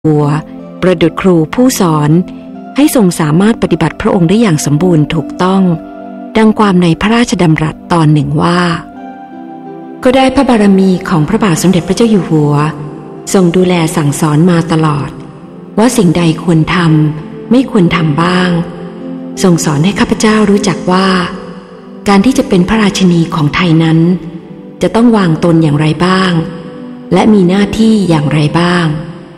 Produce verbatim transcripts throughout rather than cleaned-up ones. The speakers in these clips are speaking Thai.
หัวประดุจครูผู้สอนให้ทรงสามารถปฏิบัติพระองค์ได้อย่างสมบูรณ์ถูกต้องดังความในพระราชดำรัสตอนหนึ่งว่าก็ได้พระบารมีของพระบาทสมเด็จพระเจ้าอยู่หัวทรงดูแลสั่งสอนมาตลอดว่าสิ่งใดควรทำไม่ควรทำบ้างทรงสอนให้ข้าพเจ้ารู้จักว่าการที่จะเป็นพระราชินีของไทยนั้นจะต้องวางตนอย่างไรบ้างและมีหน้าที่อย่างไรบ้าง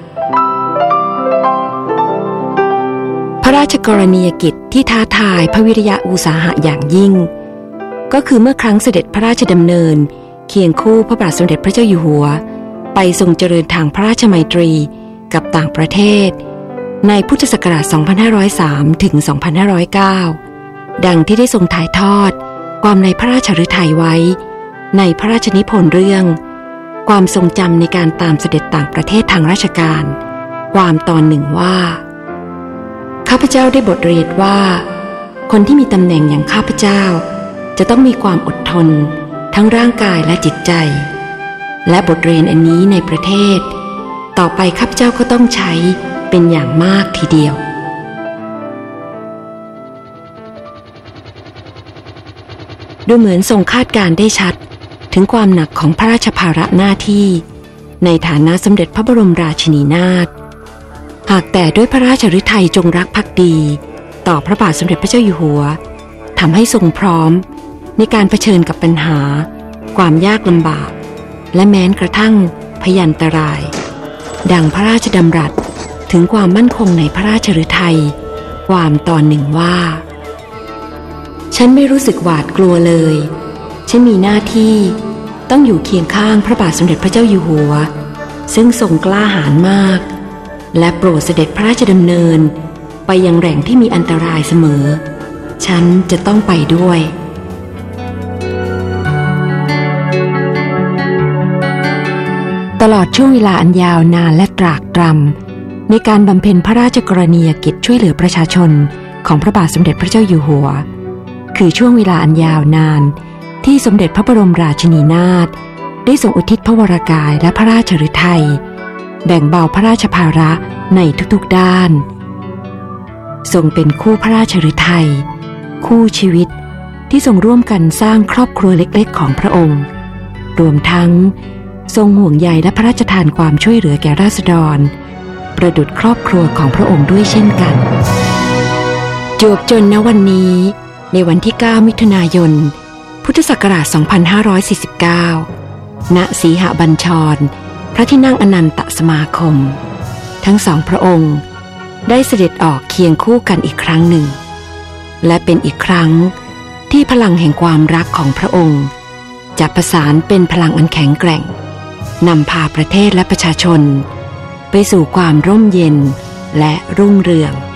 พระราชกรณียกิจที่ท้าทายพระวิริยะอุตสาหะอย่างยิ่งก็คือเมื่อครั้งเสด็จพระราชดำเนินเคียงคู่พระบาทสมเด็จพระเจ้าอยู่หัวไปทรงเจริญทางพระราชมัยตรีกับต่างประเทศในพุทธศักราช สองพันห้าร้อยสาม ถึง สองพันห้าร้อยเก้า ดังที่ได้ทรงถ่ายทอดความในพระราชฤทัยไว้ในพระราชนิพนธ์เรื่องความทรงจำในการตามเสด็จต่างประเทศทางราชการความตอนหนึ่งว่าข้าพเจ้าได้บทเรียนว่าคนที่มีตำแหน่งอย่างข้าพเจ้าจะต้องมีความอดทนทั้งร่างกายและจิตใจและบทเรียนอันนี้ในประเทศต่อไปข้าพเจ้าก็ต้องใช้เป็นอย่างมากทีเดียวดูเหมือนทรงคาดการได้ชัดถึงความหนักของพระราชภาระหน้าที่ในฐานะสมเด็จพระบรมราชินีนาถหากแต่ด้วยพระราชฤทัยจงรักภักดีต่อพระบาทสมเด็จพระเจ้าอยู่หัวทำให้ทรงพร้อมในการเผชิญกับปัญหาความยากลำบากและแม้กระทั่งพยันตรายดังพระราชดำรัสถึงความมั่นคงในพระราชฤทัยความตอนหนึ่งว่าฉันไม่รู้สึกหวาดกลัวเลยฉันมีหน้าที่ต้องอยู่เคียงข้างพระบาทสมเด็จพระเจ้าอยู่หัวซึ่งทรงกล้าหาญมากและโปรดเสด็จพระราชดำเนินไปยังแหล่งที่มีอันตรายเสมอฉันจะต้องไปด้วยตลอดช่วงเวลาอันยาวนานและตรากตรำในการบำเพ็ญพระราชกรณียกิจช่วยเหลือประชาชนของพระบาทสมเด็จพระเจ้าอยู่หัวคือช่วงเวลาอันยาวนานที่สมเด็จพระบรมราชินีนาถได้ทรงอุทิศพระวรกายและพระราชฤทัยแบ่งเบาพระราชภาระในทุกๆด้านทรงเป็นคู่พระราชฤทัยคู่ชีวิตที่ทรงร่วมกันสร้างครอบครัวเล็กๆของพระองค์รวมทั้งทรงห่วงใยและพระราชทานความช่วยเหลือแก่ราษฎรประดุจครอบครัวของพระองค์ด้วยเช่นกันจวบจนณวันนี้ในวันที่เก้ามิถุนายนพุทธศักราชสองพันห้าร้อยสี่สิบเก้าณสีหบัญชรพระที่นั่งอนันตสมาคมทั้งสองพระองค์ได้เสด็จออกเคียงคู่กันอีกครั้งหนึ่งและเป็นอีกครั้งที่พลังแห่งความรักของพระองค์จะประสานเป็นพลังอันแข็งแกร่งนำพาประเทศและประชาชนไปสู่ความร่มเย็นและรุ่งเรือง